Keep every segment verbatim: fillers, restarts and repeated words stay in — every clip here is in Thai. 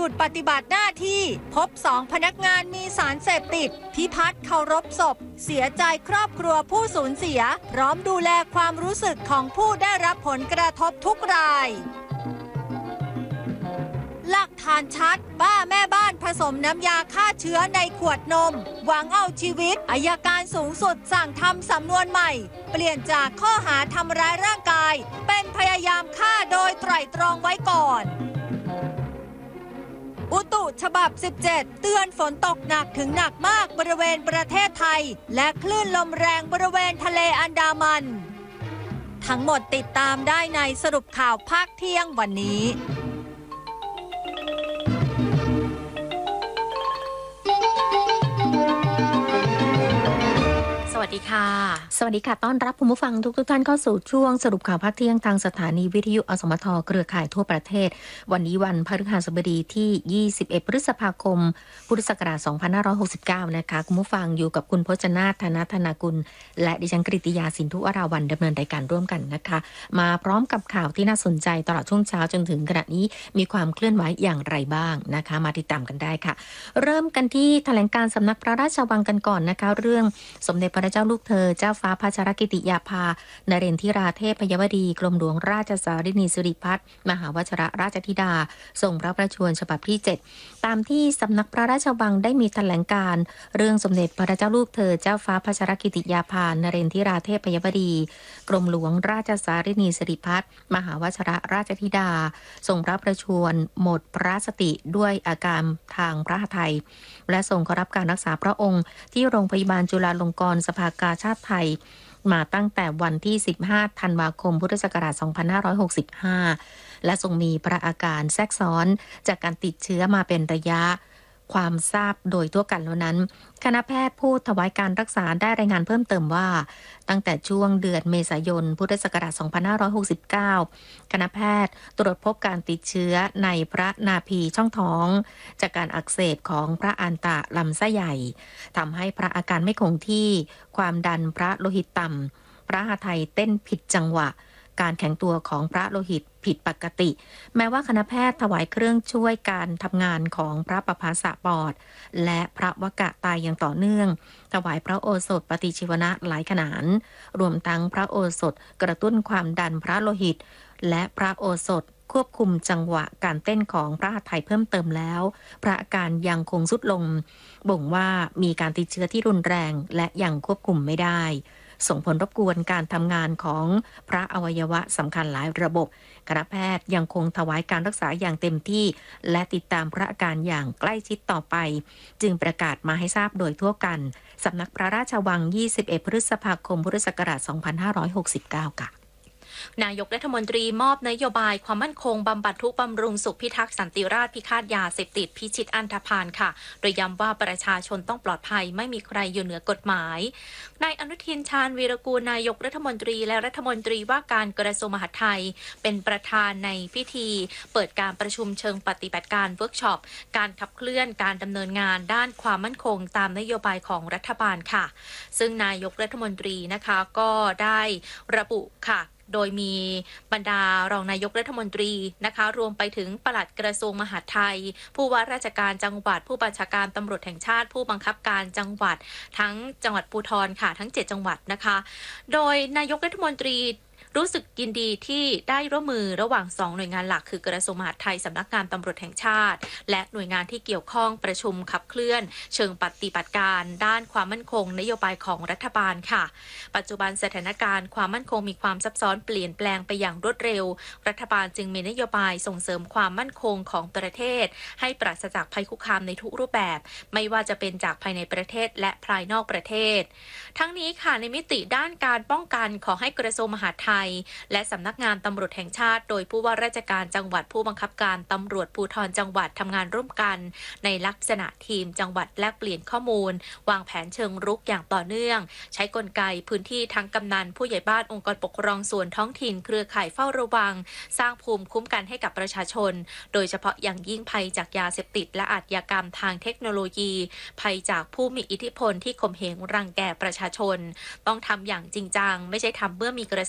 ยุดปฏิบัติหน้าที่พบสองพนักงานมีสารเสพติดพิพัฒน์เคารพศพเสียใจครอบครัวผู้สูญเสียพร้อมดูแลความรู้สึกของผู้ได้รับผลกระทบทุกรายหลักฐานชัดป้าแม่บ้านผสมน้ำยาฆ่าเชื้อในขวดนมหวังเอาชีวิตอัยการสูงสุดสั่งทำสำนวนใหม่เปลี่ยนจากข้อหาทำร้ายร่างกายเป็นพยายามฆ่าโดยไตร่ตรองไว้ก่อนอุตุฉบับสิบเจ็ดเตือนฝนตกหนักถึงหนักมากบริเวณประเทศไทยและคลื่นลมแรงบริเวณทะเลอันดามันทั้งหมดติดตามได้ในสรุปข่าวภาคเที่ยงวันนี้สวัสดีค่ะสวัสดีค่ะต้อนรับคุณผู้ฟังทุกทุกท่านเข้าสู่ช่วงสรุปข่าวภาคเที่ยงทางสถานีวิทยุอสมทเครือข่ายทั่วประเทศวันนี้วันพฤหัสบดีที่ยี่สิบเอ็ดพฤษภาคมพุทธศักราชสองพันห้าร้อยหกสิบเก้านะคะคุณผู้ฟังอยู่กับคุณพจนาถ ธนธนากุลและดิฉันกฤติยาสินธุวราวันดำเนินรายการร่วมกันนะคะมาพร้อมกับข่าวที่น่าสนใจตลอดช่วงเช้าจนถึงขณะนี้มีความเคลื่อนไหวอย่างไรบ้างนะคะมาติดตามกันได้ค่ะเริ่มกันที่แถลงการสำนักพระราชวังกันก่อนนะคะเรื่องสมเด็จพระเจ้าลูกเธอเจ้าฟ้าพัชรกิติยาภานเรนทิราเทพยวดีกรมหลวงราชสารินีสิริพัฒน์มหาวชรราชธิดาส่งพระประชวรฉบับที่เจ็ดตามที่สำนักพระราชวังได้มีแถลงการเรื่องสมเด็จพระเจ้าลูกเธอเจ้าฟ้าพัชรกิติยาภานเรนทิราเทพยวดีกรมหลวงราชสารินีสิริพัฒน์มหาวชรราชธิดาส่งพระประชวรหมดพระสติด้วยอาการทางพระทัยและส่งเข้ารับการรักษาพระองค์ที่โรงพยาบาลจุฬาลงกรณ์สภากาชาดไทยมาตั้งแต่วันที่สิบห้าธันวาคมพุทธศักราชสองพันห้าร้อยหกสิบห้าและทรงมีพระอาการแทรกซ้อนจากการติดเชื้อมาเป็นระยะความทราบโดยทั่วกันแล้วนั้นคณะแพทย์ผู้ถวายการรักษาได้รายงานเพิ่มเติมว่าตั้งแต่ช่วงเดือนเมษายนพุทธศักราชสองพันห้าร้อยหกสิบเก้าคณะแพทย์ตรวจพบการติดเชื้อในพระนาภีช่องท้องจากการอักเสบของพระอันตะลำไส้ใหญ่ทำให้พระอาการไม่คงที่ความดันพระโลหิตต่ำพระหฤทัยเต้นผิดจังหวะการแข็งตัวของพระโลหิตผิดปกติแม้ว่าคณะแพทย์ถวายเครื่องช่วยการทำงานของพระประภาสะปอดและพระวกะตายอย่างต่อเนื่องถวายพระโอสถปฏิชีวนะหลายขนานรวมทั้งพระโอสถกระตุ้นความดันพระโลหิตและพระโอสถควบคุมจังหวะการเต้นของพระหัตถ์ไทยเพิ่มเติมแล้วพระอาการยังคงทรุดลงบ่งว่ามีการติดเชื้อที่รุนแรงและยังควบคุมไม่ได้ส่งผลรบกวนการทำงานของพระอวัยวะสำคัญหลายระบบคณะแพทย์ยังคงถวายการรักษาอย่างเต็มที่และติดตามพระอาการอย่างใกล้ชิดต่อไปจึงประกาศมาให้ทราบโดยทั่วกันสำนักพระราชวังยี่สิบเอ็ดพฤษภาคมพุทธศักราชสองพันห้าร้อยหกสิบเก้าค่ะนายกรัฐมนตรีมอบนโยบายความมั่นคงบำบัดทุกข์บำรุงสุขพิทักษ์สันติราษฎร์พิฆาตยาเสพติดพิชิตอันธพาลค่ะโดยย้ำว่าประชาชนต้องปลอดภัยไม่มีใครอยู่เหนือกฎหมายนายอนุทินชาญวีรกูลนายกรัฐมนตรีและรัฐมนตรีว่าการกระทรวงมหาดไทยเป็นประธานในพิธีเปิดการประชุมเชิงปฏิบัติการเวิร์กช็อปการขับเคลื่อนการดำเนินงานด้านความมั่นคงตามนโยบายของรัฐบาลค่ะซึ่งนายกรัฐมนตรีนะคะก็ได้ระบุค่ะโดยมีบรรดารองนายกรัฐมนตรีนะคะรวมไปถึงปลัดกระทรวงมหาดไทยผู้ว่าราชการจังหวัดผู้บัญชาการตำรวจแห่งชาติผู้บังคับการจังหวัดทั้งจังหวัดภูธรค่ะทั้งเจ็ดจังหวัดนะคะโดยนายกรัฐมนตรีรู้สึกยินดีที่ได้ร่วมมือระหว่างสองหน่วยงานหลักคือกระทรวงมหาดไทยสำนักงานตำรวจแห่งชาติและหน่วยงานที่เกี่ยวข้องประชุมขับเคลื่อนเชิงปฏิบัติการด้านความมั่นคงนโยบายของรัฐบาลค่ะปัจจุบันสถานการณ์ความมั่นคงมีความซับซ้อนเปลี่ยนแปลงไปอย่างรวดเร็วรัฐบาลจึงมีนโยบายส่งเสริมความมั่นคงของประเทศให้ปราศจากภัยคุกคามในทุกรูปแบบไม่ว่าจะเป็นจากภายในประเทศและภายนอกประเทศทั้งนี้ค่ะในมิติด้านการป้องกันขอให้กระทรวงมหาดไทยและสำนักงานตำรวจแห่งชาติโดยผู้ว่าราชการจังหวัดผู้บังคับการตำรวจภูธรจังหวัดทำงานร่วมกันในลักษณะทีมจังหวัดแลกเปลี่ยนข้อมูลวางแผนเชิงรุกอย่างต่อเนื่องใช้กลไกพื้นที่ทั้งกำนันผู้ใหญ่บ้านองค์กรปกครองส่วนท้องถิ่นเครือข่ายเฝ้าระวังสร้างภูมิคุ้มกันให้กับประชาชนโดยเฉพาะอย่างยิ่งภัยจากยาเสพติดและอาชญากรรมทางเทคโนโลยีภัยจากผู้มีอิทธิพลที่ข่มเหงรังแกประชาชนต้องทำอย่างจริงจังไม่ใช่ทำเมื่อมีกระแสเท่านั้น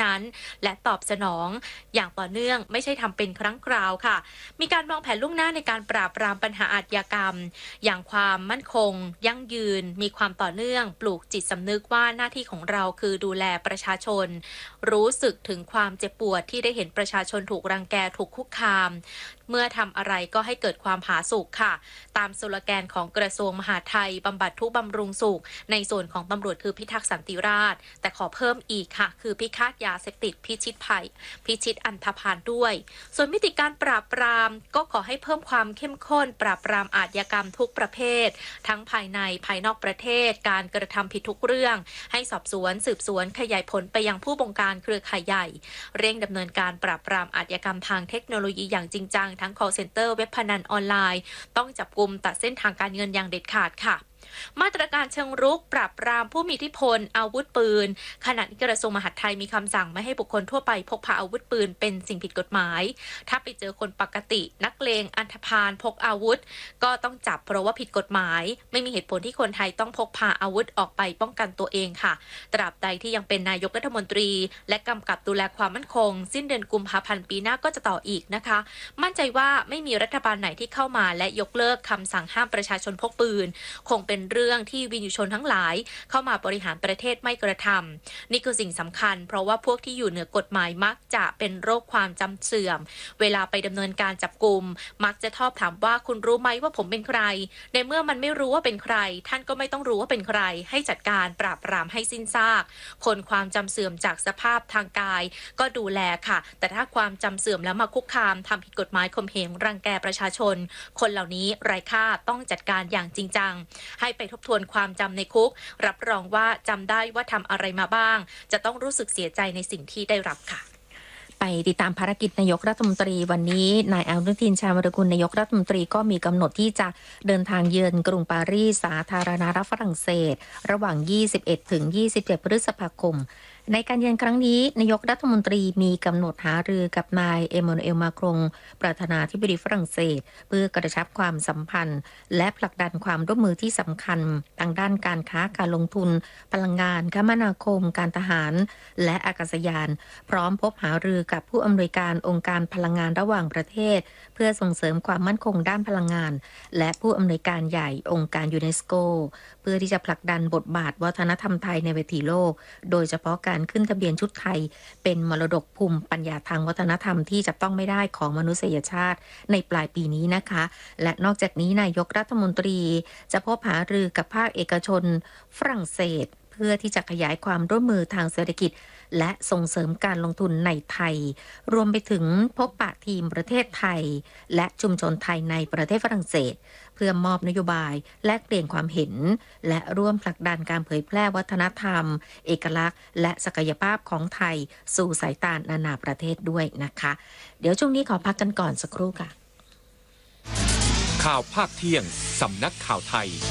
นั้น และตอบสนองอย่างต่อเนื่องไม่ใช่ทำเป็นครั้งคราวค่ะมีการวางแผนล่วงหน้าในการปราบปรามปัญหาอาชญากรรมอย่างความมั่นคงยั่งยืนมีความต่อเนื่องปลูกจิตสำนึกว่าหน้าที่ของเราคือดูแลประชาชนรู้สึกถึงความเจ็บปวดที่ได้เห็นประชาชนถูกรังแกถูกคุกคามเมื่อทำอะไรก็ให้เกิดความผาสุกค่ะตามสโลแกนของกระทรวงมหาดไทยบำบัดทุกข์บำรุงสุขในส่วนของตำรวจคือพิทักษ์สันติราษฎร์แต่ขอเพิ่มอีกค่ะคือพิฆาตยาเสพติดพิชิตภัยพิชิตอันธพาลด้วยส่วนมิติการปราบปรามก็ขอให้เพิ่มความเข้มข้นปราบปรามอาชญากรรมทุกประเภททั้งภายในภายนอกประเทศการกระทำผิดทุกเรื่องให้สอบสวนสืบสวนขยายผลไปยังผู้บงการเครือข่ายใหญ่เร่งดำเนินการปราบปรามอาชญากรรมทางเทคโนโลยีอย่างจริงจังทั้ง call center เว็บพนันออนไลน์ต้องจับกุมตัดเส้นทางการเงินอย่างเด็ดขาดค่ะมาตรการเชิงรุกปราบปรามผู้มีอิทธิพลอาวุธปืนขณะที่กระทรวงมหาดไทยมีคำสั่งไม่ให้บุคคลทั่วไปพกพาอาวุธปืนเป็นสิ่งผิดกฎหมายถ้าไปเจอคนปกตินักเลงอันธพาลพกอาวุธก็ต้องจับเพราะว่าผิดกฎหมายไม่มีเหตุผลที่คนไทยต้องพกพาอาวุธออกไปป้องกันตัวเองค่ะตราบใดที่ยังเป็นนายกรัฐมนตรีและกำกับดูแลความมั่นคงสิ้นเดือนกุมภาพันธ์ปีหน้าก็จะต่ออีกนะคะมั่นใจว่าไม่มีรัฐบาลไหนที่เข้ามาและยกเลิกคำสั่งห้ามประชาชนพกปืนคงเป็นเรื่องที่วินยูชนทั้งหลายเข้ามาบริหารประเทศไม่กระทำนี่คือสิ่งสำคัญเพราะว่าพวกที่อยู่เหนือกฎหมายมักจะเป็นโรคความจำเสื่อมเวลาไปดำเนินการจับกุมมักจะชอบถามว่าคุณรู้ไหมว่าผมเป็นใครในเมื่อมันไม่รู้ว่าเป็นใครท่านก็ไม่ต้องรู้ว่าเป็นใครให้จัดการปราบปรามให้สิ้นซากคนความจำเสื่อมจากสภาพทางกายก็ดูแลค่ะแต่ถ้าความจำเสื่อมแล้วมาคุกคามทำผิดกฎหมายข่มเหงรังแกประชาชนคนเหล่านี้ไร้ค่าต้องจัดการอย่างจริงจังให้ไปทบทวนความจำในคุกรับรองว่าจำได้ว่าทำอะไรมาบ้างจะต้องรู้สึกเสียใจในสิ่งที่ได้รับค่ะไปติดตามภารกิจนายกรัฐมนตรีวันนี้นายอนุทินชาญวิรากูลนายกรัฐมนตรีก็มีกำหนดที่จะเดินทางเยือนกรุงปารีสสาธารณรัฐฝรั่งเศสระหว่างยี่สิบเอ็ดถึงยี่สิบเจ็ดพฤษภาคมในการเยือนครั้งนี้นายกรัฐมนตรีมีกำหนดหารือกับนายเอมานูเอลมาครงประธานาธิบดีฝรั่งเศสเพื่อกระชับความสัมพันธ์และผลักดันความร่วมมือที่สำคัญทางด้านการค้าการลงทุนพลังงานคมนาคมการทหารและอากาศยานพร้อมพบหารือกับผู้อำนวยการองค์การพลังงานระหว่างประเทศเพื่อส่งเสริมความมั่นคงด้านพลังงานและผู้อำนวยการใหญ่องค์การยูเนสโกเพื่อที่จะผลักดันบทบาทวัฒนธรรมไทยในเวทีโลกโดยเฉพาะการขึ้นทะเบียนชุดไทยเป็นมรดกภูมิปัญญาทางวัฒนธรรมที่จับต้องไม่ได้ของมนุษยชาติในปลายปีนี้นะคะและนอกจากนี้นายกรัฐมนตรีจะพบหารือกับภาคเอกชนฝรั่งเศสเพื่อที่จะขยายความร่วมมือทางเศรษฐกิจและส่งเสริมการลงทุนในไทยรวมไปถึงพบปะทีมประเทศไทยและชุมชนไทยในประเทศฝรั่งเศสเพื่อมอบนโยบายแลกเปลี่ยนความเห็นและร่วมผลักดันการเผยแพร่วัฒนธรรมเอกลักษณ์และศักยภาพของไทยสู่สายตานานาประเทศด้วยนะคะเดี๋ยวช่วงนี้ขอพักกันก่อนสักครู่ค่ะข่าวภาคเที่ยงสำนักข่าวไทย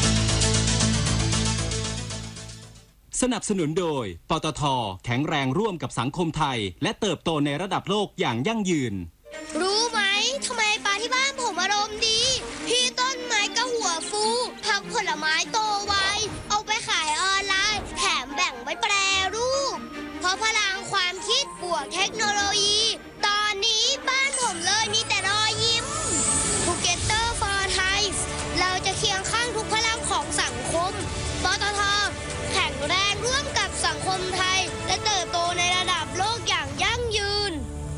สนับสนุนโดยปตท.แข็งแรงร่วมกับสังคมไทยและเติบโตในระดับโลกอย่างยั่งยืนรู้ไหมทำไมปลาที่บ้านผมอารมณ์ดีพี่ต้นไม้ก็หัวฟูผักผลไม้โตไวเอาไปขายออนไลน์แถมแบ่งไว้แปรรูปเพราะพลังความคิดบวกเทคโนโลยีตอนนี้บ้านผมเลยมีแต่รอยยิ้ม Together for Thai เราจะเคียงข้างทุกพลังของสังคมปตท.แข็งแรงร่วมกับสังคมไทยและเติบโตในระดับโลกอย่างยั่งยืน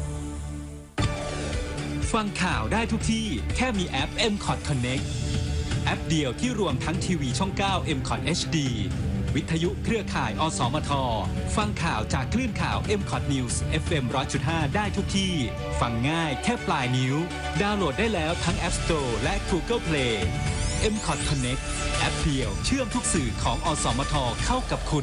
ฟังข่าวได้ทุกที่แค่มีแอป เอ็ม คอท Connect แอปเดียวที่รวมทั้งทีวีช่อง เก้า เอ็ม คอท เอช ดี วิทยุเครือข่ายอสมทฟังข่าวจากคลื่นข่าว เอ็ม คอท News เอฟ เอ็ม หนึ่งร้อยจุดห้า ได้ทุกที่ฟังง่ายแค่ปลายนิ้วดาวน์โหลดได้แล้วทั้ง App Store และ Google Play เอ็ม คอท Connect แอปเดียวเชื่อมทุกสื่อของอสมทเข้ากับคุณ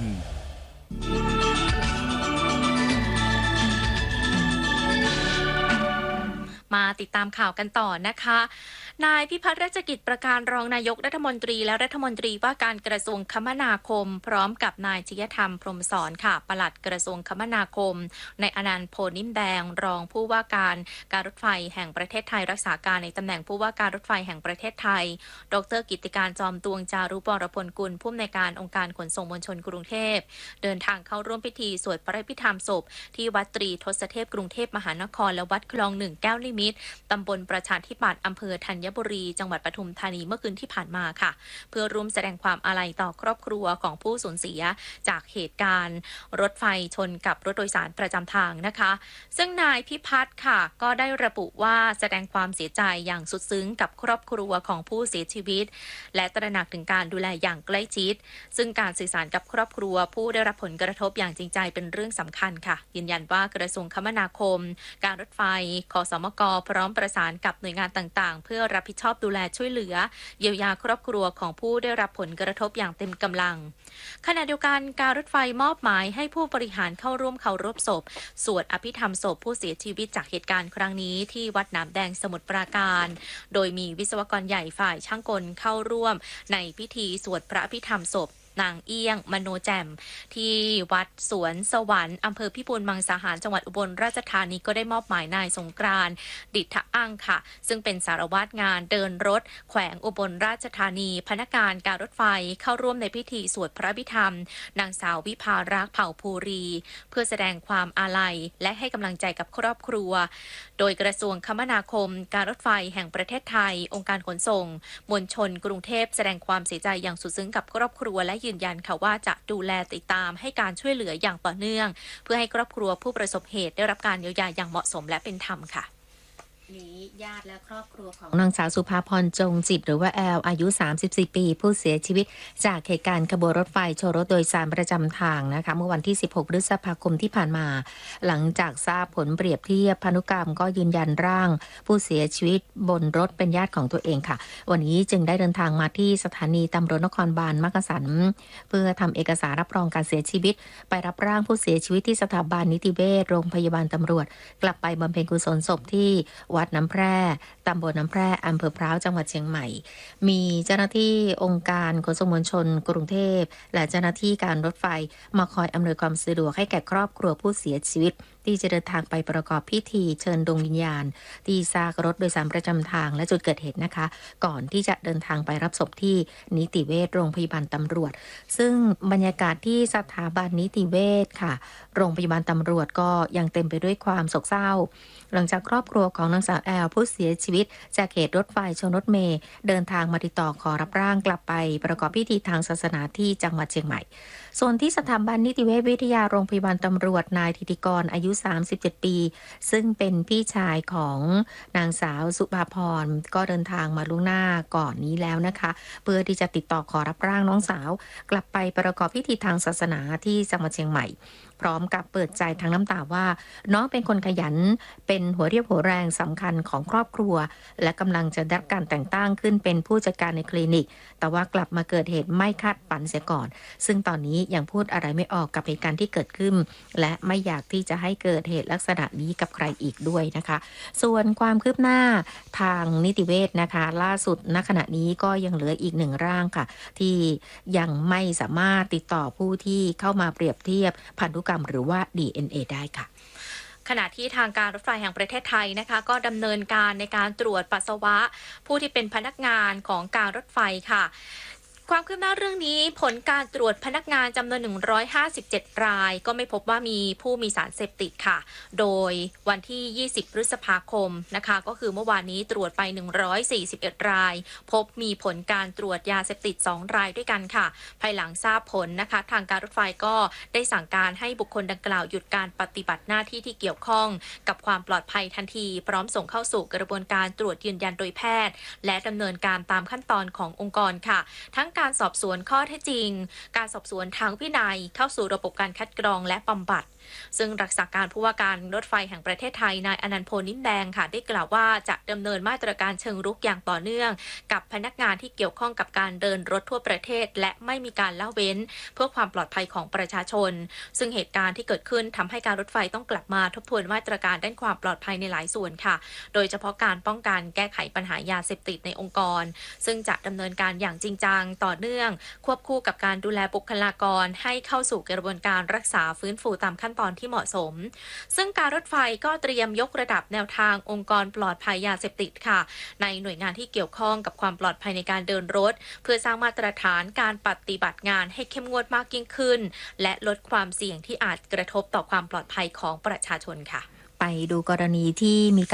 มาติดตามข่าวกันต่อนะคะนายพิพัฒน์รัชกิจประการรองนายกรัฐมนตรีและรัฐมนตรีว่าการกระทรวงคมนาคมพร้อมกับนายจริยธรรมพรหมสอนค่ะปลัดกระทรวงคมนาคมในอนันต์โพนิ่มแดงรองผู้ว่าการการรถไฟแห่งประเทศไทยรักษาการในตำแหน่งผู้ว่าการรถไฟแห่งประเทศไทยดร.กิตติการจอมตวงจารุวรพลกุลผู้อำนวยการองค์การขนส่งมวลชนกรุงเทพเดินทางเข้าร่วมพิธีสวดพระพิธรรมศพที่วัดตรีทศเทพกรุงเทพมหานครและวัดคลองหนึ่งแก้วลิมิตตำบลประชาธิปัตย์อำเภอธัญบุรีจังหวัดปทุมธานีเมื่อคืนที่ผ่านมาค่ะเพื่อร่วมแสดงความอาลัยต่อครอบครัวของผู้สูญเสียจากเหตุการณ์รถไฟชนกับรถโดยสารประจำทางนะคะซึ่งนายพิพัฒน์ค่ะก็ได้ระบุว่าแสดงความเสียใจอย่างสุดซึ้งกับครอบครัวของผู้เสียชีวิตและตระหนักถึงการดูแลอย่างใกล้ชิดซึ่งการสื่อสารกับครอบครัวผู้ได้รับผลกระทบอย่างจริงใจเป็นเรื่องสำคัญค่ะยืนยันว่ากระทรวงคมนาคมการรถไฟคสมกพร้อมประสานกับหน่วยงานต่างๆเพื่อรับผิดชอบดูแลช่วยเหลือเยียวยาครอบครัวของผู้ได้รับผลกระทบอย่างเต็มกำลังขณะเดียวกันการรถไฟมอบหมายให้ผู้บริหารเข้าร่วมเคารพศพสวดอภิธรรมศพผู้เสียชีวิตจากเหตุการณ์ครั้งนี้ที่วัดน้ำแดงสมุทรปราการโดยมีวิศวกรใหญ่ฝ่ายช่างกลเข้าร่วมในพิธีสวดพระอภิธรรมศพนางเอี้ยงมโนแจ่มที่วัดสวนสวรรค์อำเภอพิบูลมังสาหารจังหวัดอุบลราชธานีก็ได้มอบหมายนายสงกรานต์ดิษฐอั้งค่ะซึ่งเป็นสารวัตรงานเดินรถแขวงอุบลราชธานีพนักงานการรถไฟเข้าร่วมในพิธีสวดพระอภิธรรมนางสาววิภารักษ์เผ่าภูรีเพื่อแสดงความอาลัยและให้กำลังใจกับครอบครัวโดยกระทรวงคมนาคมการรถไฟแห่งประเทศไทยองค์การขนส่งมวลชนกรุงเทพแสดงความเสียใจอย่างสุดซึ้งกับครอบครัวและยืนยันค่ะว่าจะดูแลติดตามให้การช่วยเหลืออย่างต่อเนื่องเพื่อให้ครอบครัวผู้ประสบเหตุได้รับการเยียวยาอย่างเหมาะสมและเป็นธรรมค่ะนี้ญาติและครอบครัวของนางสาวสุภาพรจงจิตหรือว่าแอลอายุสามสิบสี่ปีผู้เสียชีวิตจากเหตุการณ์ขบวนรถไฟชนรถโดยสารประจำทางนะคะเมื่อวันที่สิบหกพฤษภาคมที่ผ่านมาหลังจากทราบผลเปรียบเทียบพันธุกรรมก็ยืนยันร่างผู้เสียชีวิตบนรถเป็นญาติของตัวเองค่ะวันนี้จึงได้เดินทางมาที่สถานีตำรวจนครบาลมักกะสันเพื่อทำเอกสารรับรองการเสียชีวิตไปรับร่างผู้เสียชีวิตที่สถาบันนิติเวชโรงพยาบาลตำรวจกลับไปบำเพ็ญกุศลศพที่วัดน้ำแพร่ตำบลน้ำแพร่อำเภอพร้าวจังหวัดเชียงใหม่มีเจ้าหน้าที่องค์การขนส่งมวลชนกรุงเทพและเจ้าหน้าที่การรถไฟมาคอยอำนวยความสะดวกให้แก่ครอบครัวผู้เสียชีวิตที่จะเดินทางไปประกอบพิธีเชิญดวงวิญญาณที่ซากรถโดยสารประจำทางและจุดเกิดเหตุนะคะก่อนที่จะเดินทางไปรับศพที่นิติเวชโรงพยาบาลตำรวจซึ่งบรรยากาศที่สถาบันนิติเวชค่ะโรงพยาบาลตำรวจก็ยังเต็มไปด้วยความโศกเศร้าหลังจากครอบครัวของนางสาวแอลผู้เสียชีวิตจากเหตุรถไฟชนรถเมล์เดินทางมาติดต่อขอรับร่างกลับไปประกอบพิธีทางศาสนาที่จังหวัดเชียงใหม่ส่วนที่สถาบันนิติเวชวิทยาโรงพยาบาลตำรวจนายธิติกรอายุสามสิบเจ็ดปีซึ่งเป็นพี่ชายของนางสาวสุภาพรก็เดินทางมาล่วงหน้าก่อนนี้แล้วนะคะเพื่อที่จะติดต่อขอรับร่างน้องสาวกลับไปประกอบพิธีทางศาสนาที่จังหวัดเชียงใหม่พร้อมกับเปิดใจทางน้ำตาว่าน้องเป็นคนขยันเป็นหัวเรี่ยวหัวแรงสำคัญของครอบครัวและกำลังจะได้รับการแต่งตั้งขึ้นเป็นผู้จัดการในคลินิกแต่ว่ากลับมาเกิดเหตุไม่คาดฝันเสียก่อนซึ่งตอนนี้ยังพูดอะไรไม่ออกกับเหตุการณ์ที่เกิดขึ้นและไม่อยากที่จะให้เกิดเหตุลักษณะนี้กับใครอีกด้วยนะคะส่วนความคืบหน้าทางนิติเวชนะคะล่าสุดณขณะนี้ก็ยังเหลืออีกหนึ่งร่างค่ะที่ยังไม่สามารถติดต่อผู้ที่เข้ามาเปรียบเทียบพันธุกรรมหรือว่า ดี เอ็น เอ ได้ค่ะขณะที่ทางการรถไฟแห่งประเทศไทยนะคะก็ดำเนินการในการตรวจปัสสาวะผู้ที่เป็นพนักงานของการรถไฟค่ะความคืบหน้าเรื่องนี้ผลการตรวจพนักงานจำนวนหนึ่งร้อยห้าสิบเจ็ดรายก็ไม่พบว่ามีผู้มีสารเสพติดค่ะโดยวันที่ยี่สิบพฤษภาคมนะคะก็คือเมื่อวานนี้ตรวจไปหนึ่งร้อยสี่สิบเอ็ดรายพบมีผลการตรวจยาเสพติดสองรายด้วยกันค่ะภายหลังทราบผลนะคะทางการรถไฟก็ได้สั่งการให้บุคคลดังกล่าวหยุดการปฏิบัติหน้าที่ที่เกี่ยวข้องกับความปลอดภัยทันทีพร้อมส่งเข้าสู่กระบวนการตรวจยืนยันโดยแพทย์และดำเนินการตามขั้นตอนขององค์กรค่ะทั้งการสอบสวนข้อเท็จจริงการสอบสวนทางวินัยเข้าสู่ระบบการคัดกรองและบำบัดซึ่งรักษาการผู้ว่าการรถไฟแห่งประเทศไทยนายอนันต์โพนิ่มแดงค่ะได้กล่าวว่าจะดำเนินมาตรการเชิงรุกอย่างต่อเนื่องกับพนักงานที่เกี่ยวข้องกับการเดินรถทั่วประเทศและไม่มีการละเว้นเพื่อความปลอดภัยของประชาชนซึ่งเหตุการณ์ที่เกิดขึ้นทำให้การรถไฟต้องกลับมาทบทวนมาตรการด้านความปลอดภัยในหลายส่วนค่ะโดยเฉพาะการป้องกันแก้ไขปัญหายาเสพติดในองค์กรซึ่งจะดำเนินการอย่างจริงจังต่อเนื่องควบคู่กับการดูแลบุคลากรให้เข้าสู่กระบวนการรักษาฟื้นฟูตามขั้นตอนที่เหมาะสมซึ่งการรถไฟก็เตรียมยกระดับแนวทางองค์กรปลอดภัยยาเสพติดค่ะในหน่วยงานที่เกี่ยวข้องกับความปลอดภัยในการเดินรถเพื่อสร้างมาตรฐานการปฏิบัติงานให้เข้มงวดมากยิ่งขึ้นและลดความเสี่ยงที่อาจกระทบต่อความปลอดภัยของประชาชนค่ะไปดูกรณีที่มี